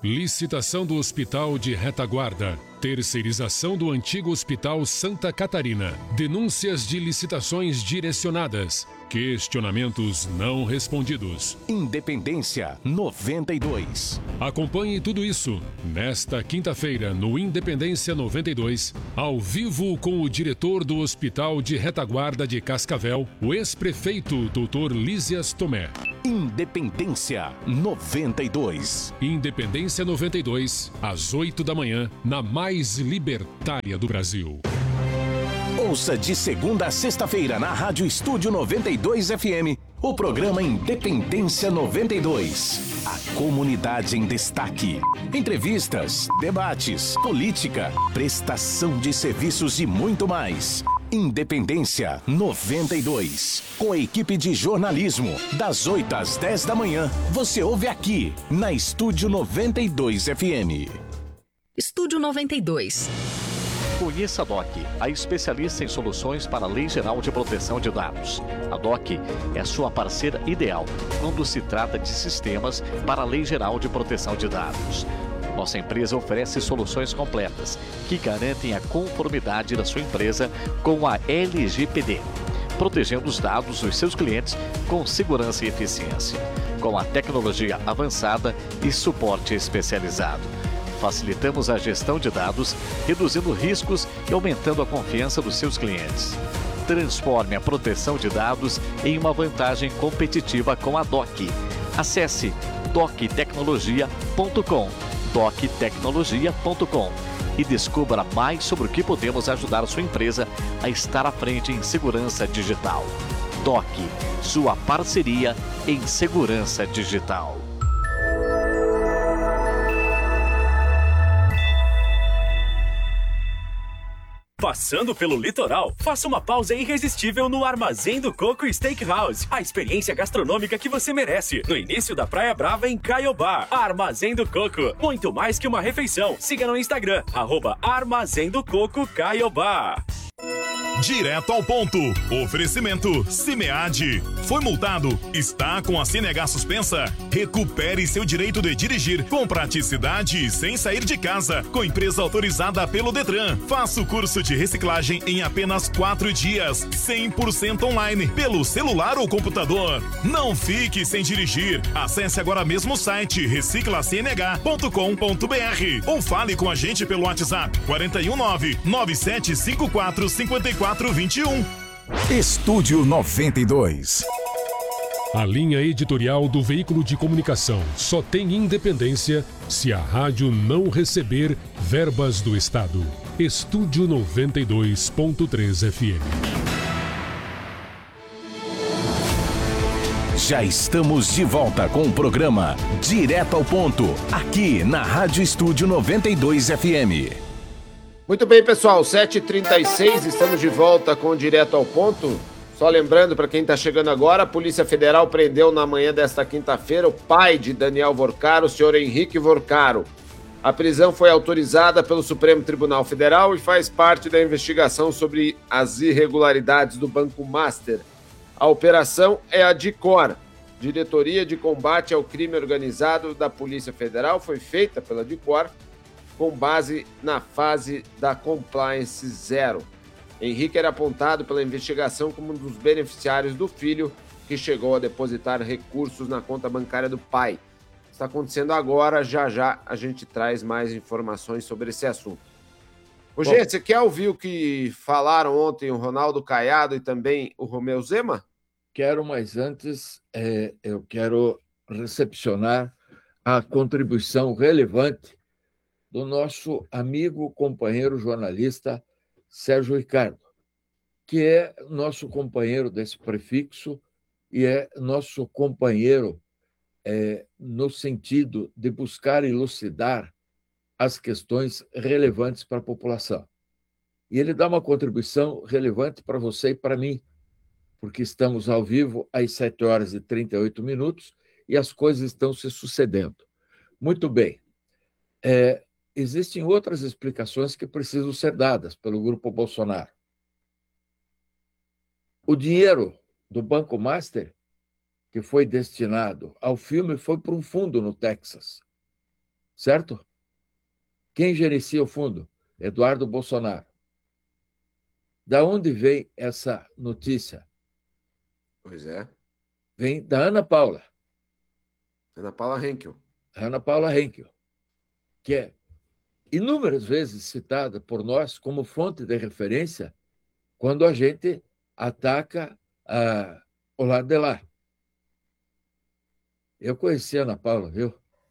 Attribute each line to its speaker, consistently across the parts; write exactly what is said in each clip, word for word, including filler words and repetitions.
Speaker 1: Licitação do Hospital de Retaguarda. Terceirização do antigo Hospital Santa Catarina. Denúncias de licitações direcionadas. Questionamentos não respondidos.
Speaker 2: Independência noventa e dois.
Speaker 1: Acompanhe tudo isso nesta quinta-feira no Independência noventa e dois, ao vivo com o diretor do Hospital de Retaguarda de Cascavel, o ex-prefeito doutor Lísias Tomé.
Speaker 2: Independência noventa e dois.
Speaker 1: Independência noventa e dois, às oito da manhã, na mais libertária do Brasil.
Speaker 2: Ouça de segunda a sexta-feira na Rádio Estúdio noventa e dois F M, o programa Independência noventa e dois. A comunidade em destaque. Entrevistas, debates, política, prestação de serviços e muito mais. Independência noventa e dois. Com a equipe de jornalismo, das oito às dez da manhã, você ouve aqui, na Estúdio noventa e dois F M.
Speaker 3: Estúdio noventa e dois.
Speaker 4: Conheça a D O C, a especialista em soluções para a Lei Geral de Proteção de Dados. A D O C é a sua parceira ideal quando se trata de sistemas para a Lei Geral de Proteção de Dados. Nossa empresa oferece soluções completas que garantem a conformidade da sua empresa com a L G P D, protegendo os dados dos seus clientes com segurança e eficiência, com a tecnologia avançada e suporte especializado. Facilitamos a gestão de dados, reduzindo riscos e aumentando a confiança dos seus clientes. Transforme a proteção de dados em uma vantagem competitiva com a D O C. Acesse doc tecnologia ponto com, doc tecnologia ponto com e descubra mais sobre o que podemos ajudar a sua empresa a estar à frente em segurança digital. D O C, sua parceria em segurança digital.
Speaker 5: Passando pelo litoral, faça uma pausa irresistível no Armazém do Coco Steakhouse. A experiência gastronômica que você merece. No início da Praia Brava, em Caiobá. Armazém do Coco. Muito mais que uma refeição. Siga no Instagram, arroba Armazém do Coco Caiobá.
Speaker 6: Direto ao ponto. Oferecimento Cimead. Foi multado? Está com a C N H suspensa? Recupere seu direito de dirigir com praticidade e sem sair de casa. Com empresa autorizada pelo Detran. Faça o curso de reciclagem em apenas quatro dias. cem por cento online, pelo celular ou computador. Não fique sem dirigir. Acesse agora mesmo o site recicla c n h ponto com ponto b r ou fale com a gente pelo WhatsApp quatro um nove, nove sete cinco quatro, cinco quatro dois um.
Speaker 2: Estúdio noventa e dois.
Speaker 1: A linha editorial do veículo de comunicação só tem independência se a rádio não receber verbas do Estado. Estúdio noventa e dois ponto três F M.
Speaker 2: Já estamos de volta com o programa Direto ao Ponto, aqui na Rádio Estúdio noventa e dois F M.
Speaker 7: Muito bem, pessoal, sete e trinta e seis, estamos de volta com o Direto ao Ponto. Só lembrando, para quem está chegando agora, a Polícia Federal prendeu na manhã desta quinta-feira o pai de Daniel Vorcaro, o senhor Henrique Vorcaro. A prisão foi autorizada pelo Supremo Tribunal Federal e faz parte da investigação sobre as irregularidades do Banco Master. A operação é a DICOR, Diretoria de Combate ao Crime Organizado da Polícia Federal, foi feita pela DICOR, com base na fase da Compliance Zero. Henrique era apontado pela investigação como um dos beneficiários do filho que chegou a depositar recursos na conta bancária do pai. Está acontecendo agora, já já a gente traz mais informações sobre esse assunto. Ô, gente, você quer ouvir o que falaram ontem o Ronaldo Caiado e também o Romeu Zema?
Speaker 8: Quero, mas antes é, eu quero recepcionar a contribuição relevante do nosso amigo, companheiro jornalista Sérgio Ricardo, que é nosso companheiro desse prefixo e é nosso companheiro é, no sentido de buscar elucidar as questões relevantes para a população. E ele dá uma contribuição relevante para você e para mim, porque estamos ao vivo às sete horas e trinta e oito minutos e as coisas estão se sucedendo. Muito bem. É, Existem outras explicações que precisam ser dadas pelo Grupo Bolsonaro. O dinheiro do Banco Master, que foi destinado ao filme, foi para um fundo no Texas. certo? Quem gerencia o fundo? Eduardo Bolsonaro. Da onde vem essa notícia?
Speaker 7: Pois é.
Speaker 8: Vem da Ana Paula.
Speaker 7: Ana Paula Henkel.
Speaker 8: Ana Paula Henkel, que é inúmeras vezes citada por nós como fonte de referência quando a gente ataca a, o lado de lá. Eu conheci a Ana Paula, viu?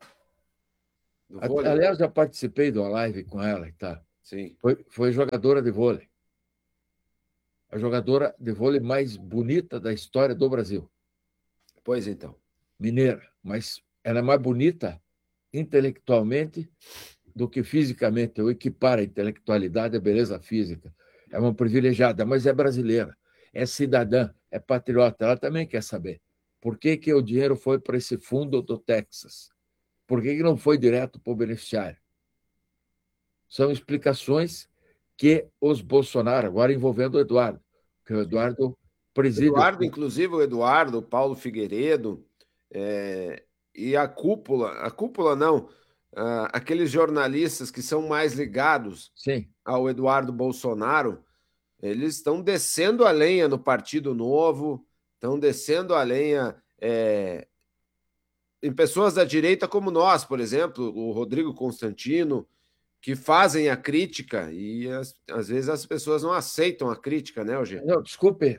Speaker 8: Aliás, já participei de uma live com ela e tá.
Speaker 7: Sim.
Speaker 8: Foi, foi jogadora de vôlei. A jogadora de vôlei mais bonita da história do Brasil.
Speaker 7: Pois então.
Speaker 8: Mineira, mas ela é mais bonita intelectualmente do que fisicamente. Eu equiparo a intelectualidade à beleza física. É uma privilegiada, mas é brasileira, é cidadã, é patriota. Ela também quer saber por que, que o dinheiro foi para esse fundo do Texas. Por que, que não foi direto para o beneficiário? São explicações que os Bolsonaro, agora envolvendo o Eduardo, que o Eduardo preside...
Speaker 7: Eduardo, inclusive o Eduardo, o Paulo Figueiredo, é, e a cúpula, a cúpula não, uh, aqueles jornalistas que são mais ligados
Speaker 8: Sim.
Speaker 7: ao Eduardo Bolsonaro, eles estão descendo a lenha no Partido Novo, estão descendo a lenha é, em pessoas da direita como nós, por exemplo, o Rodrigo Constantino, que fazem a crítica e as, às vezes as pessoas não aceitam a crítica, né, Eugênio?
Speaker 8: Não, desculpe,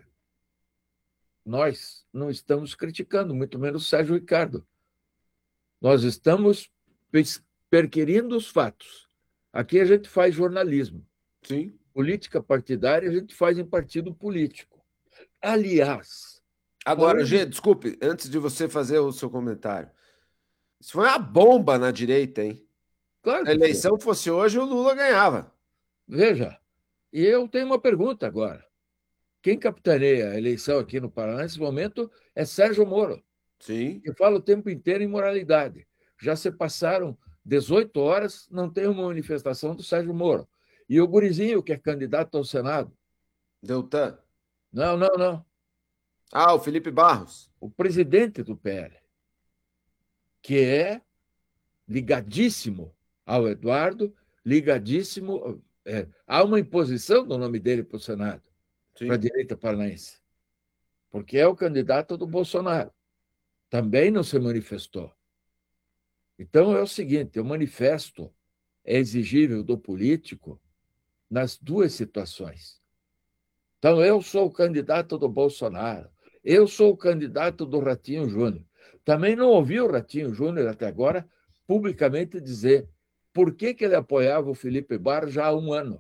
Speaker 8: nós não estamos criticando, muito menos o Sérgio Ricardo. Nós estamos perquirindo os fatos. Aqui a gente faz jornalismo.
Speaker 7: Sim.
Speaker 8: Política partidária a gente faz em partido político. Aliás...
Speaker 7: Agora, Gê, desculpe, antes de você fazer o seu comentário, isso foi uma bomba na direita, hein?
Speaker 8: Claro.
Speaker 7: Se a eleição fosse hoje, o Lula ganhava.
Speaker 8: Veja, e eu tenho uma pergunta agora. Quem capitaneia a eleição aqui no Paraná nesse momento é Sérgio Moro.
Speaker 7: Sim.
Speaker 8: Que fala o tempo inteiro em moralidade. Já se passaram dezoito horas, não tem uma manifestação do Sérgio Moro. E o gurizinho, que é candidato ao Senado.
Speaker 7: Deltan.
Speaker 8: Não, não, não.
Speaker 7: Ah, o Felipe Barros.
Speaker 8: O presidente do P L, que é ligadíssimo ao Eduardo, ligadíssimo... É, há uma imposição do nome dele para o Senado, para a direita paranaense, porque é o candidato do Bolsonaro. Também não se manifestou. Então, é o seguinte, o manifesto é exigível do político nas duas situações. Então, eu sou o candidato do Bolsonaro, eu sou o candidato do Ratinho Júnior. Também não ouvi o Ratinho Júnior até agora publicamente dizer por que, que ele apoiava o Felipe Barros já há um ano.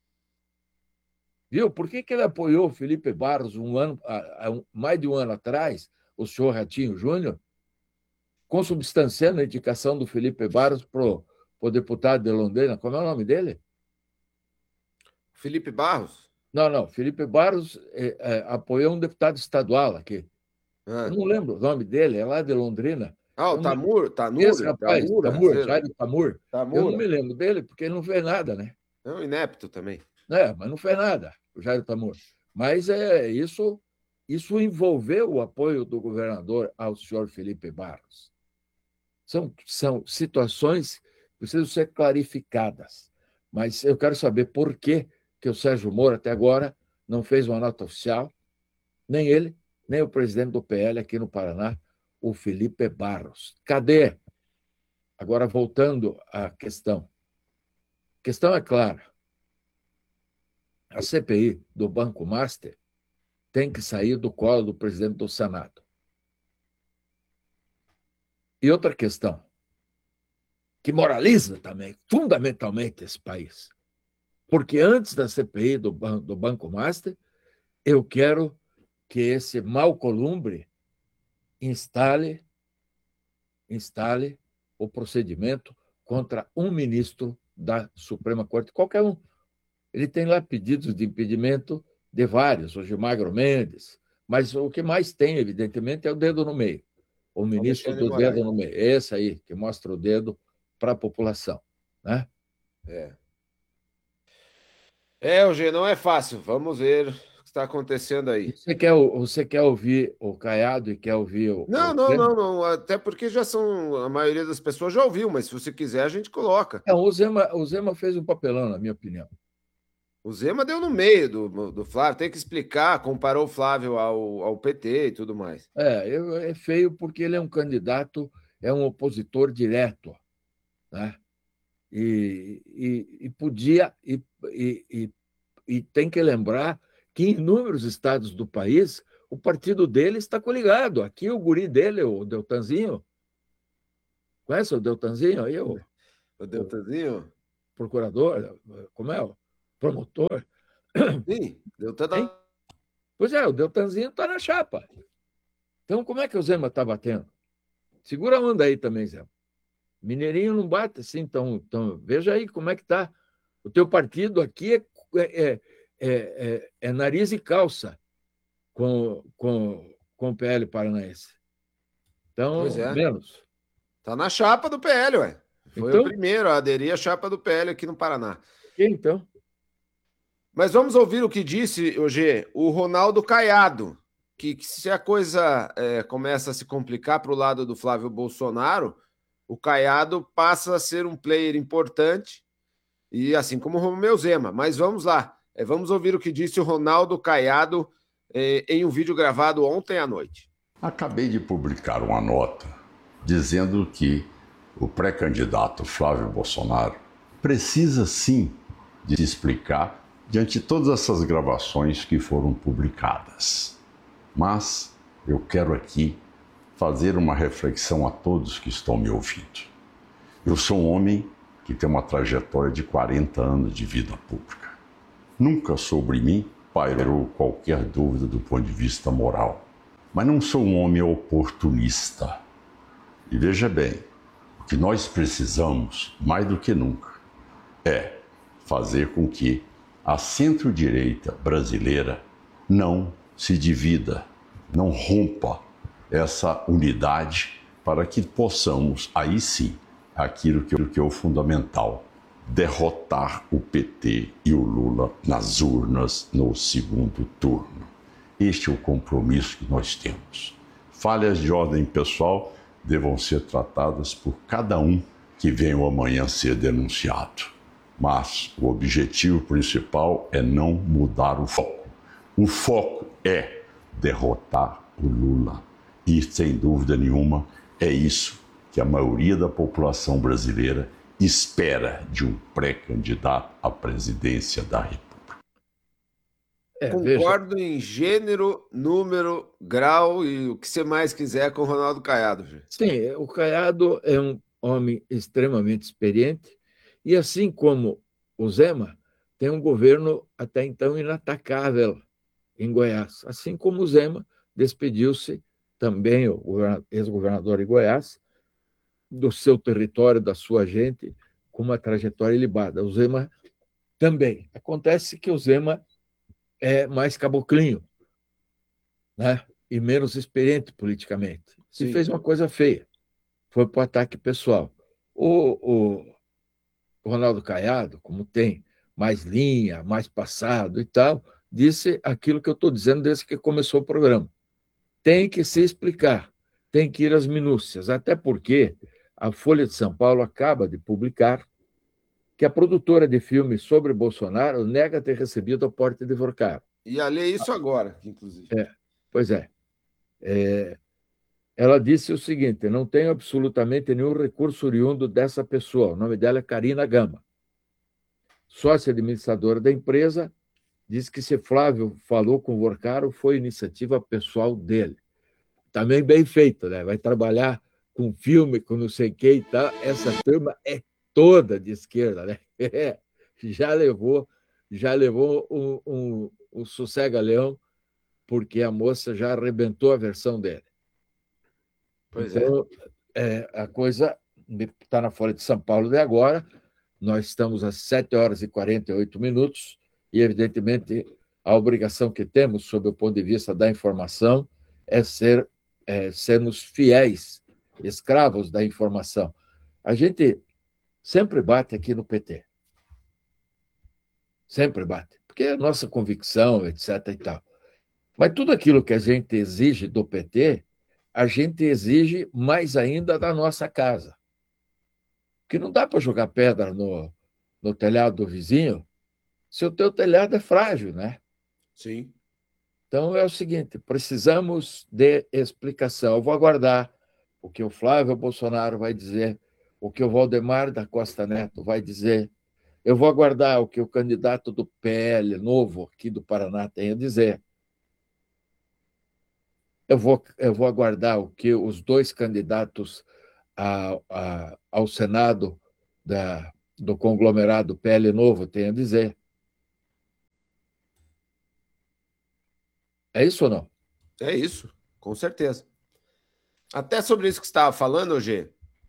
Speaker 8: Viu? Por que, que ele apoiou o Felipe Barros um ano, há mais de um ano atrás, o senhor Ratinho Júnior, consubstanciando a indicação do Felipe Barros para o deputado de Londrina? Como é o nome dele?
Speaker 7: Felipe Barros?
Speaker 8: Não, não. Felipe Barros é, é, apoiou um deputado estadual aqui. Ah. Eu não lembro o nome dele, é lá de Londrina.
Speaker 7: Ah, o Tamur, Tanur,
Speaker 8: Esse rapaz, Tamur, Tamur, Jair Tamur. Tamur. Eu não me lembro dele, porque ele não fez nada, né?
Speaker 7: É um inepto também.
Speaker 8: É, mas não fez nada, o Jair Tamur. Mas é, isso, isso envolveu o apoio do governador ao senhor Felipe Barros. São, são situações que precisam ser clarificadas. Mas eu quero saber por que, que o Sérgio Moro, até agora, não fez uma nota oficial, nem ele, nem o presidente do P L aqui no Paraná, o Felipe Barros. Cadê? Agora, voltando à questão. A questão é clara. A C P I do Banco Master tem que sair do colo do presidente do Senado. E outra questão, que moraliza também, fundamentalmente, esse país. Porque antes da C P I do, do Banco Master, eu quero que esse Malcolumbre instale, instale o procedimento contra um ministro da Suprema Corte, qualquer um. Ele tem lá pedidos de impedimento de vários, o Gilmagro Mendes, mas o que mais tem, evidentemente, é o dedo no meio. O ministro do dedo no meio. Esse aí, que mostra o dedo para a população. Né?
Speaker 7: É. É, Eugênio, não é fácil. Vamos ver. está acontecendo aí.
Speaker 8: Você quer, você quer ouvir o Caiado e quer ouvir o...
Speaker 7: Não,
Speaker 8: o...
Speaker 7: não, não, não, até porque já são, a maioria das pessoas já ouviu, mas se você quiser a gente coloca.
Speaker 8: Não, o Zema, o Zema fez um papelão, na minha opinião.
Speaker 7: O Zema deu no meio do, do Flávio, tem que explicar, comparou o Flávio ao, ao P T e tudo mais.
Speaker 8: É, é feio porque ele é um candidato, é um opositor direto, né? E, e, e podia, e, e, e, e tem que lembrar que em inúmeros estados do país o partido dele está coligado. Aqui o guri dele, o Deltanzinho, conhece o Deltanzinho? Aí, o,
Speaker 7: o Deltanzinho?
Speaker 8: O procurador, como é? O promotor.
Speaker 7: Sim, Deltan.
Speaker 8: Pois é, o Deltanzinho está na chapa. Então, como é que o Zema está batendo? Segura a onda aí também, Zé. Mineirinho não bate assim, então, então veja aí como é que está. O teu partido aqui é, é, é, é, é nariz e calça com, com, com o P L paranaense. Então,
Speaker 7: pois é.
Speaker 8: menos.
Speaker 7: Está na chapa do P L, ué. Foi então, o primeiro a aderir à chapa do P L aqui no Paraná.
Speaker 8: E então?
Speaker 7: Mas vamos ouvir o que disse, hoje o Ronaldo Caiado, que, que se a coisa é, começa a se complicar para o lado do Flávio Bolsonaro, o Caiado passa a ser um player importante, e assim como o Romeu Zema. Mas vamos lá, é, vamos ouvir o que disse o Ronaldo Caiado é, em um vídeo gravado ontem à noite.
Speaker 9: Acabei de publicar uma nota dizendo que o pré-candidato Flávio Bolsonaro precisa sim de explicar diante de todas essas gravações que foram publicadas. Mas eu quero aqui fazer uma reflexão a todos que estão me ouvindo. Eu sou um homem que tem uma trajetória de quarenta anos de vida pública. Nunca sobre mim pairou qualquer dúvida do ponto de vista moral. Mas não sou um homem oportunista. E veja bem, o que nós precisamos, mais do que nunca, é fazer com que a centro-direita brasileira não se divida, não rompa essa unidade para que possamos, aí sim, aquilo que é o fundamental, derrotar o P T e o Lula nas urnas no segundo turno. Este é o compromisso que nós temos. Falhas de ordem pessoal devam ser tratadas por cada um que venha amanhã ser denunciado. Mas o objetivo principal é não mudar o foco. O foco é derrotar o Lula. E, sem dúvida nenhuma, é isso que a maioria da população brasileira espera de um pré-candidato à presidência da República.
Speaker 7: É, Concordo veja. em gênero, número, grau e o que você mais quiser com o Ronaldo Caiado. Gente.
Speaker 8: Sim, o Caiado é um homem extremamente experiente e, assim como o Zema, tem um governo até então inatacável em Goiás. Assim como o Zema despediu-se também, o ex-governador de Goiás, do seu território, da sua gente, com uma trajetória ilibada. O Zema também. Acontece que o Zema é mais caboclinho, né? E menos experiente politicamente. Se fez uma coisa feia, foi para o ataque pessoal. O, o Ronaldo Caiado, como tem mais linha, mais passado e tal, disse aquilo que eu estou dizendo desde que começou o programa. Tem que se explicar, tem que ir às minúcias, até porque a Folha de São Paulo acaba de publicar que a produtora de filmes sobre Bolsonaro nega ter recebido aporte de Vorcaro.
Speaker 7: Ia ler isso agora, inclusive.
Speaker 8: É, pois é. é. Ela disse o seguinte: não tenho absolutamente nenhum recurso oriundo dessa pessoa. O nome dela é Karina Gama. Sócia administradora da empresa, diz que se Flávio falou com o Vorcaro, foi iniciativa pessoal dele. Também bem feita, né? Vai trabalhar com filme, com não sei quem e tal. Essa turma é toda de esquerda, né? É, já levou, já levou um, um, um sossega-leão, porque a moça já arrebentou a versão dele.
Speaker 7: Pois
Speaker 8: então, é. É, a coisa está na Folha de São Paulo de agora. Nós estamos às sete horas e quarenta e oito minutos e, evidentemente, a obrigação que temos, sob o ponto de vista da informação, é, ser, é sermos fiéis, escravos da informação. A gente sempre bate aqui no P T. Sempre bate. porque é a nossa convicção, etc. e tal. Mas tudo aquilo que a gente exige do P T, a gente exige mais ainda da nossa casa. Porque não dá para jogar pedra no, no telhado do vizinho se o teu telhado é frágil, né?
Speaker 7: Sim.
Speaker 8: Então é o seguinte, precisamos de explicação. Eu vou aguardar o que o Flávio Bolsonaro vai dizer, o que o Valdemar da Costa Neto vai dizer. Eu vou aguardar o que o candidato do P L novo aqui do Paraná tem a dizer. Eu vou, eu vou aguardar o que os dois candidatos a, a, ao Senado da, do conglomerado P L novo têm a dizer. É isso ou não?
Speaker 7: É isso, com certeza. Até sobre isso que você estava falando, G,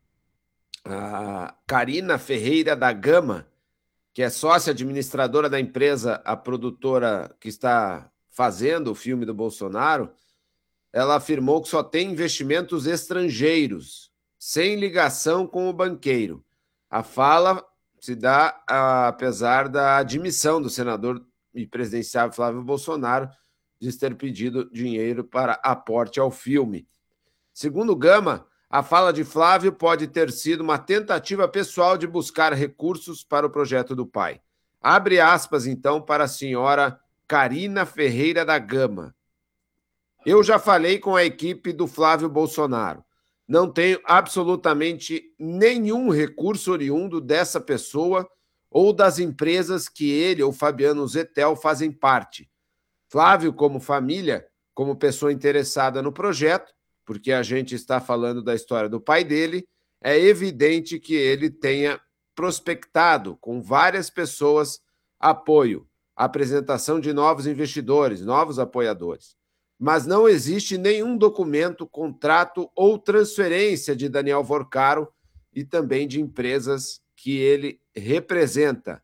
Speaker 7: a Karina Ferreira da Gama, que é sócia administradora da empresa, a produtora que está fazendo o filme do Bolsonaro, ela afirmou que só tem investimentos estrangeiros, sem ligação com o banqueiro. A fala se dá apesar da admissão do senador e presidenciável Flávio Bolsonaro de ter pedido dinheiro para aporte ao filme. Segundo Gama, a fala de Flávio pode ter sido uma tentativa pessoal de buscar recursos para o projeto do pai. Abre aspas, então, para a senhora Karina Ferreira da Gama. Eu já falei com a equipe do Flávio Bolsonaro. Não tenho absolutamente nenhum recurso oriundo dessa pessoa ou das empresas que ele ou Fabiano Zettel fazem parte. Flávio, como família, como pessoa interessada no projeto, porque a gente está falando da história do pai dele, é evidente que ele tenha prospectado com várias pessoas apoio, apresentação de novos investidores, novos apoiadores. Mas não existe nenhum documento, contrato ou transferência de Daniel Vorcaro e também de empresas que ele representa.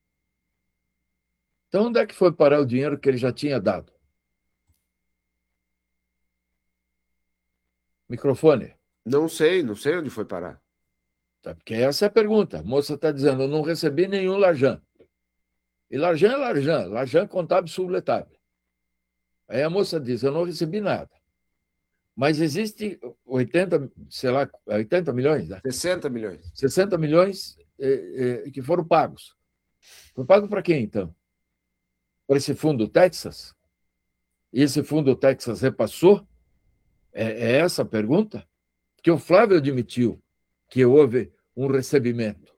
Speaker 8: Então, onde é que foi parar o dinheiro que ele já tinha dado? Microfone.
Speaker 7: Não sei, não sei onde foi parar.
Speaker 8: Tá, porque essa é a pergunta. A moça está dizendo, eu não recebi nenhum Larjan. E Larjan é Larjan, Larjan contábil subletável. Aí a moça diz, eu não recebi nada. Mas existe oitenta, sei lá, oitenta milhões, né?
Speaker 7: sessenta milhões.
Speaker 8: sessenta milhões eh, eh, que foram pagos. Foi pago para quem, então? Para esse fundo Texas? E esse fundo Texas repassou? É, é essa a pergunta? Porque o Flávio admitiu que houve um recebimento,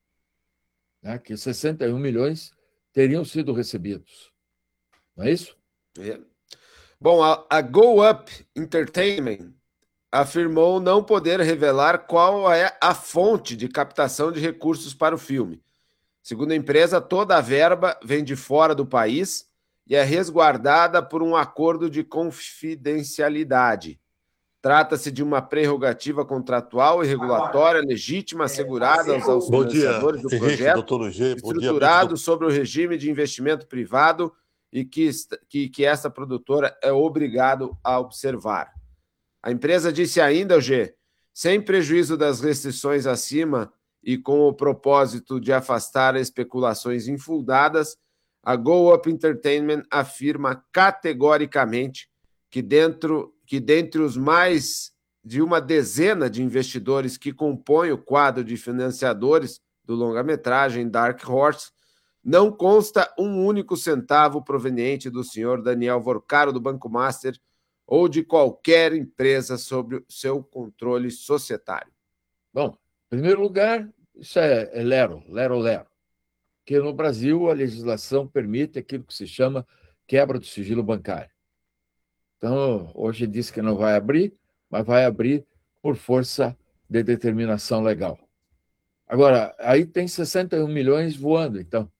Speaker 8: né? Que sessenta e um milhões teriam sido recebidos. Não é isso?
Speaker 7: É. Bom, a, a Go Up Entertainment afirmou não poder revelar qual é a fonte de captação de recursos para o filme. Segundo a empresa, toda a verba vem de fora do país e é resguardada por um acordo de confidencialidade. Trata-se de uma prerrogativa contratual e regulatória legítima assegurada aos
Speaker 10: Bom
Speaker 7: financiadores
Speaker 10: dia,
Speaker 7: do
Speaker 10: Henrique,
Speaker 7: projeto,
Speaker 10: doutor G, bom dia,
Speaker 7: estruturado
Speaker 10: amigos
Speaker 7: sobre o regime de investimento privado e que, que, que essa produtora é obrigado a observar. A empresa disse ainda, G, sem prejuízo das restrições acima e com o propósito de afastar especulações infundadas, a Go Up Entertainment afirma categoricamente que, dentro, que dentre os mais de uma dezena de investidores que compõem o quadro de financiadores do longa-metragem Dark Horse, não consta um único centavo proveniente do senhor Daniel Vorcaro do Banco Master ou de qualquer empresa sob seu controle societário.
Speaker 8: Bom, em primeiro lugar, isso é, é lero, lero, lero. Porque no Brasil a legislação permite aquilo que se chama quebra do sigilo bancário. Então, hoje diz que não vai abrir, mas vai abrir por força de determinação legal. Agora, aí tem sessenta e um milhões voando, então.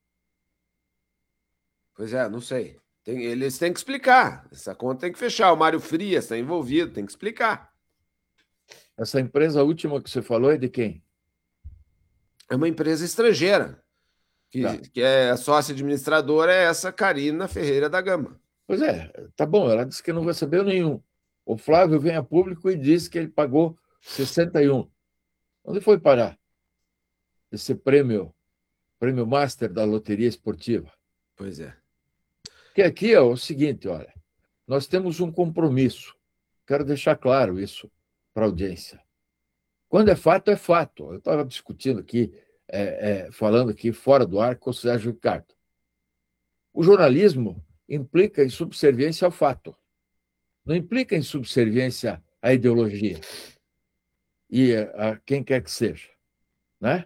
Speaker 7: Pois é, não sei. Tem, eles têm que explicar. Essa conta tem que fechar. O Mário Frias está envolvido, tem que explicar.
Speaker 8: Essa empresa última que você falou é de quem?
Speaker 7: É uma empresa estrangeira, que, tá. que é a sócia administradora é essa Karina Ferreira da Gama.
Speaker 8: Pois é, tá bom, ela disse que não recebeu nenhum. O Flávio vem a público e diz que ele pagou sessenta e um. Onde foi parar esse prêmio, prêmio Master da Loteria Esportiva?
Speaker 7: Pois é.
Speaker 8: Que aqui é o seguinte, olha, nós temos um compromisso. Quero deixar claro isso para a audiência. Quando é fato, é fato. Eu estava discutindo aqui, é, é, falando aqui fora do ar com o Sérgio Ricardo. O jornalismo implica em subserviência ao fato. Não implica em subserviência à ideologia e a quem quer que seja, né?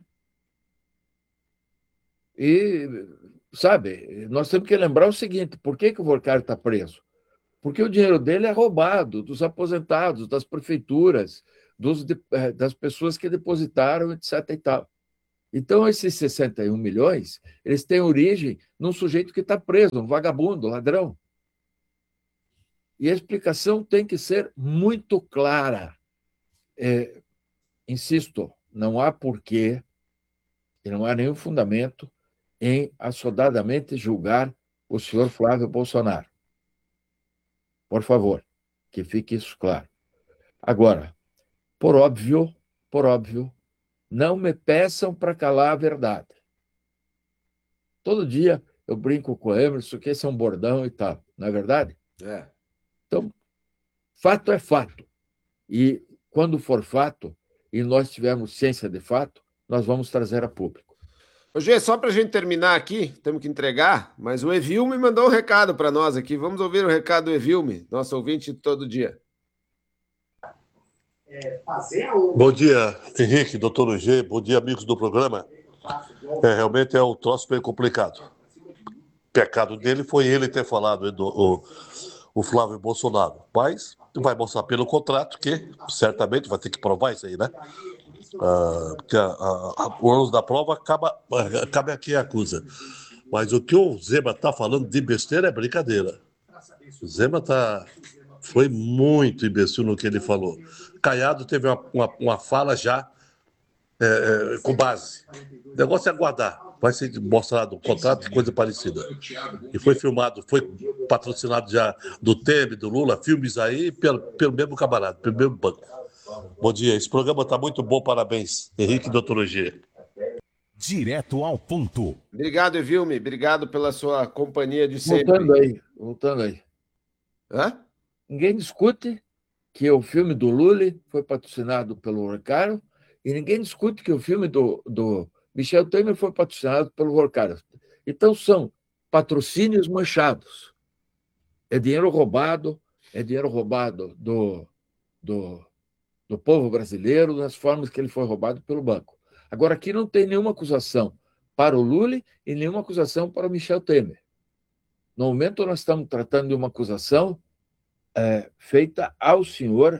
Speaker 8: E, sabe, nós temos que lembrar o seguinte, por que, que o Vorcari está preso? Porque o dinheiro dele é roubado dos aposentados, das prefeituras, dos, das pessoas que depositaram, etc e tal. Então, esses sessenta e um milhões, eles têm origem num sujeito que está preso, um vagabundo, ladrão. E a explicação tem que ser muito clara. É, insisto, não há porquê, e não há nenhum fundamento em assodadamente julgar o senhor Flávio Bolsonaro. Por favor, que fique isso claro. Agora, por óbvio, por óbvio, não me peçam para calar a verdade. Todo dia eu brinco com o Emerson que esse é um bordão e tal, não é verdade?
Speaker 7: É.
Speaker 8: Então, fato é fato. E quando for fato, e nós tivermos ciência de fato, nós vamos trazer a público.
Speaker 7: Ô, Gê, só para a gente terminar aqui, temos que entregar, mas o Evilme mandou um recado para nós aqui. Vamos ouvir o recado do Evilme, nosso ouvinte de todo dia.
Speaker 10: Bom dia, Henrique, doutor G, bom dia, amigos do programa. É, realmente é um troço bem complicado. O pecado dele foi ele ter falado, do, o, o Flávio Bolsonaro. Mas vai mostrar pelo contrato que certamente vai ter que provar isso aí, né? Ah, porque a, a, a, o ônus da prova acaba, acaba aqui a acusa. Mas o que o Zema está falando de besteira é brincadeira. O Zema tá, foi muito imbecil no que ele falou. Caiado teve uma, uma, uma fala já é, é, com base. O negócio é aguardar. Vai ser mostrado o contrato e coisa parecida. E foi filmado, foi patrocinado já do Temer, do Lula, filmes aí pelo, pelo mesmo camarada, pelo mesmo banco. Bom dia, esse programa está muito bom, parabéns. Henrique, doutor G.
Speaker 2: Direto ao ponto.
Speaker 7: Obrigado, Evilme, obrigado pela sua companhia de sempre.
Speaker 8: Voltando aí, voltando aí.
Speaker 7: Hã?
Speaker 8: Ninguém discute que o filme do Lula foi patrocinado pelo Vorcari e ninguém discute que o filme do, do Michel Temer foi patrocinado pelo Vorcari. Então, são patrocínios manchados. É dinheiro roubado, é dinheiro roubado do, do, do povo brasileiro nas formas que ele foi roubado pelo banco. Agora, aqui não tem nenhuma acusação para o Lula e nenhuma acusação para o Michel Temer. No momento, nós estamos tratando de uma acusação É, feita ao senhor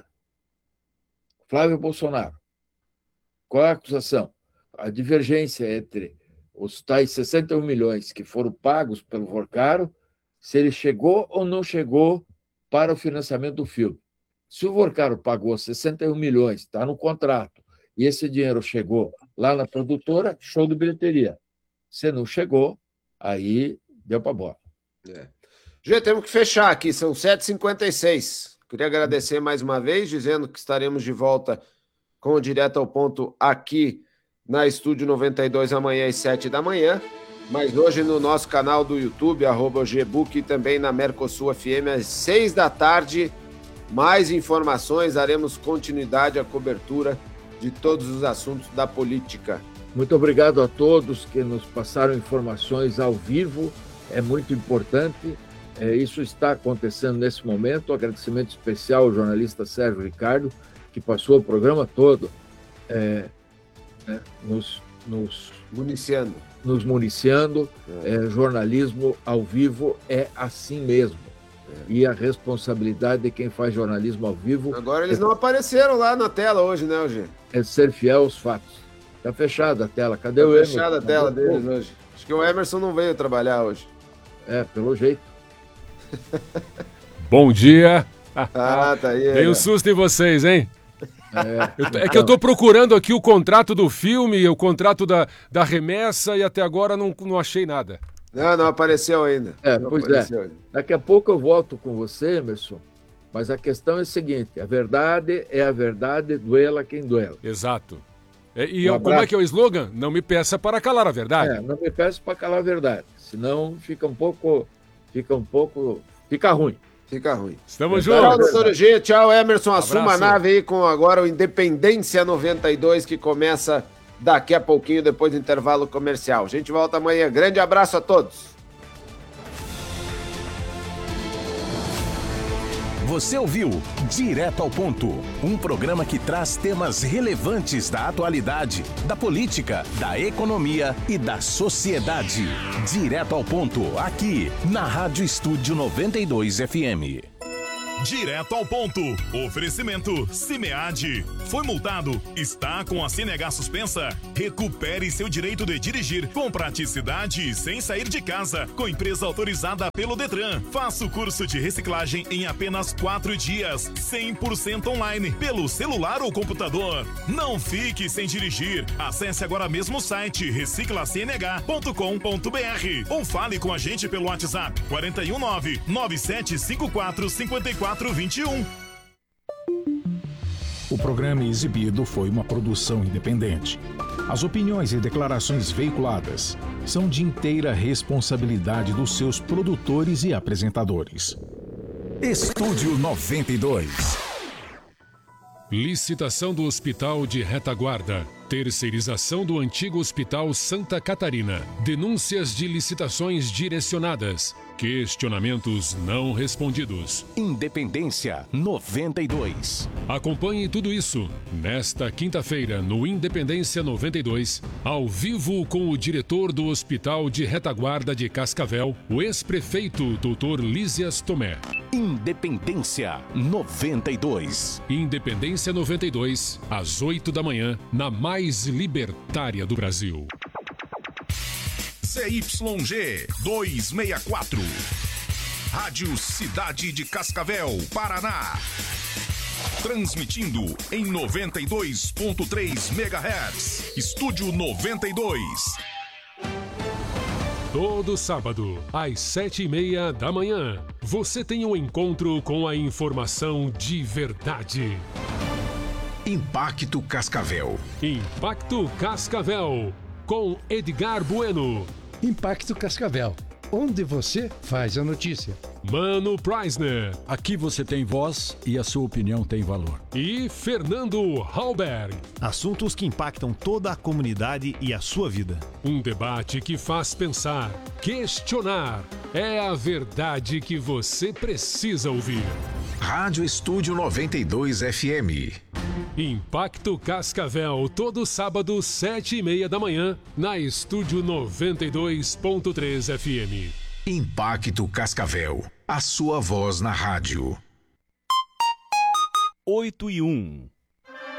Speaker 8: Flávio Bolsonaro. Qual é a acusação? A divergência entre os tais sessenta e um milhões que foram pagos pelo Vorcari, se ele chegou ou não chegou para o financiamento do filme. Se o Vorcari pagou sessenta e um milhões, está no contrato, e esse dinheiro chegou lá na produtora, show de bilheteria. Se não chegou, aí deu para bola.
Speaker 7: É. Já temos que fechar aqui, são sete e cinquenta e seis. Queria agradecer mais uma vez, dizendo que estaremos de volta com o Direto ao Ponto aqui na Estúdio noventa e dois amanhã às sete da manhã, mas hoje no nosso canal do YouTube, arroba Gbook, e também na Mercosul F M às seis da tarde. Mais informações, daremos continuidade à cobertura de todos os assuntos da política.
Speaker 8: Muito obrigado a todos que nos passaram informações ao vivo, é muito importante. É, isso está acontecendo nesse momento. Um agradecimento especial ao jornalista Sérgio Ricardo, que passou o programa todo é, é, nos, nos
Speaker 7: municiando.
Speaker 8: Nos municiando. É. É, jornalismo ao vivo é assim mesmo. É. E a responsabilidade de quem faz jornalismo ao vivo...
Speaker 7: Agora eles
Speaker 8: é,
Speaker 7: não apareceram lá na tela hoje, né, Eugênio?
Speaker 8: É ser fiel aos fatos. Está fechada a tela. Cadê
Speaker 7: tá
Speaker 8: o Emerson?
Speaker 7: Fechada a tela deles hoje. Acho que o Emerson não veio trabalhar hoje.
Speaker 8: É, pelo jeito.
Speaker 1: Bom dia.
Speaker 7: Ah, tá aí.
Speaker 1: Dei um susto em vocês, hein? É, eu, é que eu tô procurando aqui o contrato do filme, o contrato da, da remessa, e até agora não, não achei nada.
Speaker 7: Não, não apareceu ainda.
Speaker 8: É,
Speaker 7: não
Speaker 8: pois é. Ainda. Daqui a pouco eu volto com você, Emerson, mas a questão é a seguinte, a verdade é a verdade, duela quem duela.
Speaker 1: Exato. E, e um como é que é o slogan? Não me peça para calar a verdade.
Speaker 8: É, não me peça para calar a verdade, senão fica um pouco... fica um pouco... Fica ruim.
Speaker 7: Fica ruim.
Speaker 11: Estamos
Speaker 7: juntos. Tchau, doutor G. Tchau, Emerson.
Speaker 11: Um
Speaker 7: Assuma a nave aí com agora o Independência noventa e dois, que começa daqui a pouquinho, depois do intervalo comercial. A gente volta amanhã. Grande abraço a todos.
Speaker 2: Você ouviu Direto ao Ponto, um programa que traz temas relevantes da atualidade, da política, da economia e da sociedade. Direto ao Ponto, aqui na Rádio Estúdio noventa e dois F M.
Speaker 6: Direto ao ponto. Oferecimento Cimead. Foi multado? Está com a C N H suspensa? Recupere seu direito de dirigir com praticidade e sem sair de casa. Com empresa autorizada pelo Detran. Faça o curso de reciclagem em apenas quatro dias. cem por cento online, pelo celular ou computador. Não fique sem dirigir. Acesse agora mesmo o site recicla c n h ponto com ponto b r ou fale com a gente pelo WhatsApp quatro um nove, nove sete cinco quatro, cinco quatro dois um.
Speaker 12: O programa exibido foi uma produção independente. As opiniões e declarações veiculadas são de inteira responsabilidade dos seus produtores e apresentadores.
Speaker 2: Estúdio noventa e dois.
Speaker 1: Licitação do Hospital de Retaguarda. Terceirização do antigo Hospital Santa Catarina. Denúncias de licitações direcionadas. Questionamentos não respondidos.
Speaker 2: Independência noventa e dois.
Speaker 1: Acompanhe tudo isso nesta quinta-feira no Independência noventa e dois, ao vivo com o diretor do Hospital de Retaguarda de Cascavel, o ex-prefeito doutor Lísias Tomé.
Speaker 2: Independência noventa e dois.
Speaker 1: Independência noventa e dois, às oito da manhã, na mais libertária do Brasil.
Speaker 6: C Y G duzentos e sessenta e quatro. Rádio Cidade de Cascavel, Paraná. Transmitindo em noventa e dois ponto três megahertz. Estúdio noventa e dois.
Speaker 1: Todo sábado, às sete e meia da manhã, você tem um encontro com a informação de verdade.
Speaker 2: Impacto Cascavel.
Speaker 1: Impacto Cascavel, com Edgar Bueno.
Speaker 13: Impacto Cascavel, onde você faz a notícia.
Speaker 1: Mano Preisner.
Speaker 14: Aqui você tem voz e a sua opinião tem valor.
Speaker 1: E Fernando Halberg.
Speaker 15: Assuntos que impactam toda a comunidade e a sua vida.
Speaker 1: Um debate que faz pensar, questionar. É a verdade que você precisa ouvir.
Speaker 2: Rádio Estúdio noventa e dois F M.
Speaker 1: Impacto Cascavel, todo sábado, sete e meia da manhã, na Estúdio noventa e dois ponto três F M.
Speaker 2: Impacto Cascavel, a sua voz na rádio.
Speaker 15: oito e um.